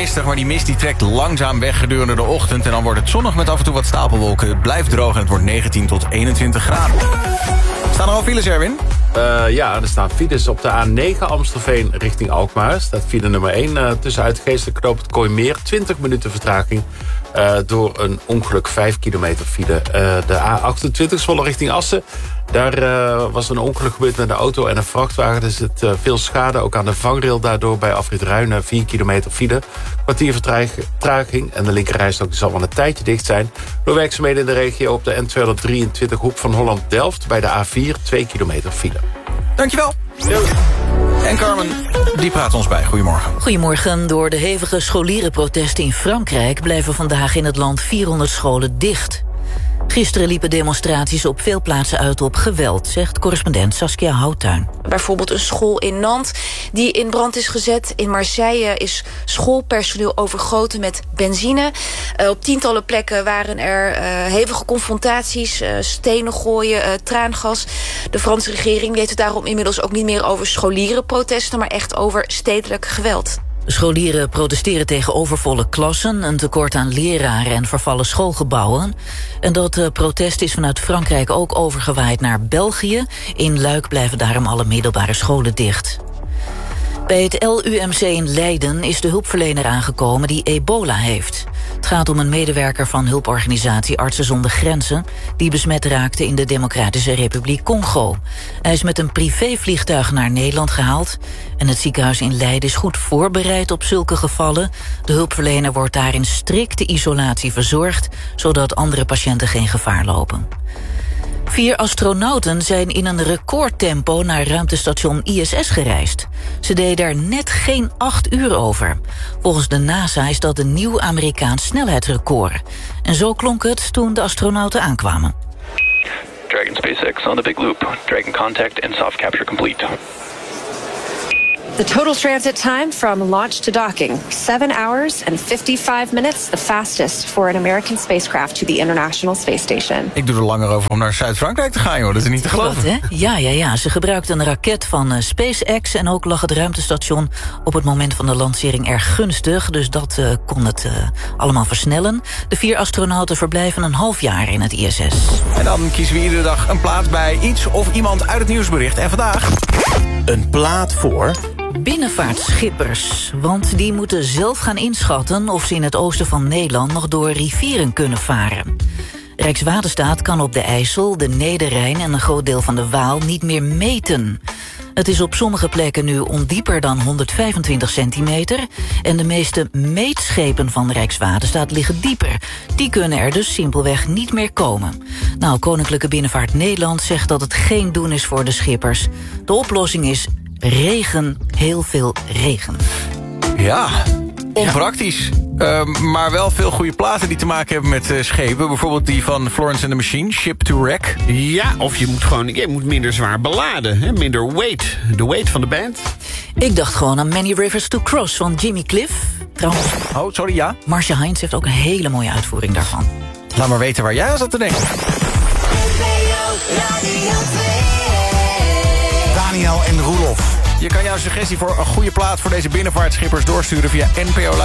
mistig, maar die mist die trekt langzaam weg gedurende de ochtend. En dan wordt het zonnig met af en toe wat stapelwolken. Het blijft droog en het wordt 19 tot 21 graden. Staan er al files, Erwin? Ja, er staan files op de A9 Amstelveen richting Alkmaar. Staat file nummer 1 tussen Uitgeest knoop het Kooimeer. 20 minuten vertraging door een ongeluk, 5 kilometer file. De A28 Zwolle richting Assen. Daar was een ongeluk gebeurd met een auto en een vrachtwagen. Er zit veel schade, ook aan de vangrail daardoor bij afrit Ruinen. 4 kilometer file. Kwartier vertraging en de linkerrijstrook zal wel een tijdje dicht zijn. Door werkzaamheden in de regio op de N223 hoek van Holland-Delft. Bij de A4 2 kilometer file. Dankjewel. Jo. En Carmen, die praat ons bij. Goedemorgen. Goedemorgen. Door de hevige scholierenprotesten in Frankrijk blijven vandaag in het land 400 scholen dicht. Gisteren liepen demonstraties op veel plaatsen uit op geweld, zegt correspondent Saskia Houttuin. Bijvoorbeeld een school in Nantes die in brand is gezet. In Marseille is schoolpersoneel overgoten met benzine. Op tientallen plekken waren er hevige confrontaties, stenen gooien, traangas. De Franse regering heeft het daarom inmiddels ook niet meer over scholierenprotesten, maar echt over stedelijk geweld. Scholieren protesteren tegen overvolle klassen, een tekort aan leraren en vervallen schoolgebouwen. En dat protest is vanuit Frankrijk ook overgewaaid naar België. In Luik blijven daarom alle middelbare scholen dicht. Bij het LUMC in Leiden is de hulpverlener aangekomen die ebola heeft. Het gaat om een medewerker van hulporganisatie Artsen zonder Grenzen die besmet raakte in de Democratische Republiek Congo. Hij is met een privévliegtuig naar Nederland gehaald en het ziekenhuis in Leiden is goed voorbereid op zulke gevallen. De hulpverlener wordt daar in strikte isolatie verzorgd, zodat andere patiënten geen gevaar lopen. 4 astronauten zijn in een recordtempo naar ruimtestation ISS gereisd. Ze deden daar net geen 8 uur over. Volgens de NASA is dat een nieuw Amerikaans snelheidsrecord. En zo klonk het toen de astronauten aankwamen. Dragon SpaceX on the big loop. Dragon contact and soft capture complete. The total transit time from launch to docking, 7 hours and 55 minutes, the fastest for an American spacecraft to the International Space Station. Ik doe er langer over om naar Zuid-Frankrijk te gaan, joh. Dat is niet te geloven. Wat, hè? Ja. Ze gebruikten een raket van SpaceX en ook lag het ruimtestation op het moment van de lancering erg gunstig. Dus dat kon het allemaal versnellen. De 4 astronauten verblijven een half jaar in het ISS. En dan kiezen we iedere dag een plaat bij iets of iemand uit het nieuwsbericht. En vandaag een plaat voor binnenvaartschippers, want die moeten zelf gaan inschatten of ze in het oosten van Nederland nog door rivieren kunnen varen. Rijkswaterstaat kan op de IJssel, de Nederrijn en een groot deel van de Waal niet meer meten. Het is op sommige plekken nu ondieper dan 125 centimeter... en de meeste meetschepen van Rijkswaterstaat liggen dieper. Die kunnen er dus simpelweg niet meer komen. Nou, Koninklijke Binnenvaart Nederland zegt dat het geen doen is voor de schippers. De oplossing is regen, heel veel regen. Ja, onpraktisch. Maar wel veel goede platen die te maken hebben met schepen. Bijvoorbeeld die van Florence and the Machine, Ship to Wreck. Ja, of je moet minder zwaar beladen. Hè? Minder weight. De weight van de band. Ik dacht gewoon aan Many Rivers to Cross van Jimmy Cliff. Trouwens, Oh, sorry, ja. Marcia Heinz heeft ook een hele mooie uitvoering daarvan. Laat maar weten waar jij aan zat te denken. Daniel en Roelof. Je kan jouw suggestie voor een goede plaat voor deze binnenvaartschippers doorsturen via NPO